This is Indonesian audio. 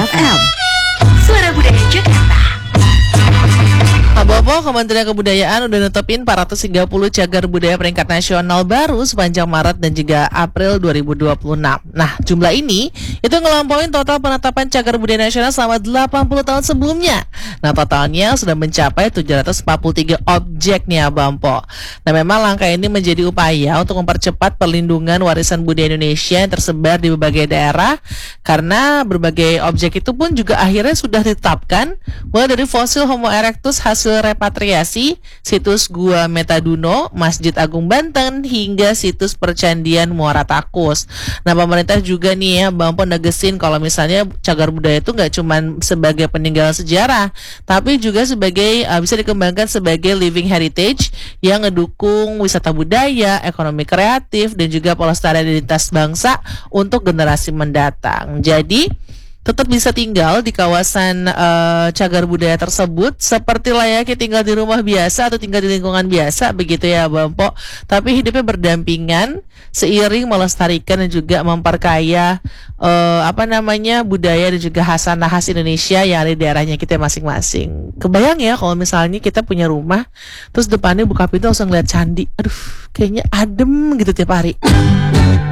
FM. Suara Budaya Jakarta. Bobo, Kementerian Kebudayaan udah netepin 430 cagar budaya peringkat nasional baru sepanjang Maret dan juga April 2026. Nah, jumlah ini itu ngelampauin total penetapan cagar budaya nasional selama 80 tahun sebelumnya. Nah, totalnya sudah mencapai 743 objek nih Abang Po. Nah, memang langkah ini menjadi upaya untuk mempercepat perlindungan warisan budaya Indonesia yang tersebar di berbagai daerah, karena berbagai objek itu pun juga akhirnya sudah ditetapkan, mulai dari fosil Homo erectus hasil repatriasi, situs Gua Metaduno, Masjid Agung Banten, hingga situs Percandian Muara Takus. Nah, pemerintah juga nih ya Bang Po negesin kalau misalnya cagar budaya itu nggak cuma sebagai peninggalan sejarah, tapi juga sebagai bisa dikembangkan sebagai living heritage yang ngedukung wisata budaya, ekonomi kreatif, dan juga pelestarian identitas bangsa untuk generasi mendatang. Jadi tetap bisa tinggal di kawasan cagar budaya tersebut seperti layaknya tinggal di rumah biasa atau tinggal di lingkungan biasa, begitu ya Bang Po. Tapi hidupnya berdampingan seiring melestarikan dan juga memperkaya budaya dan juga khasanah khas Indonesia yang ada di daerahnya kita masing-masing. Kebayang ya kalau misalnya kita punya rumah terus depannya buka pintu langsung lihat candi. Aduh, kayaknya adem gitu tiap hari.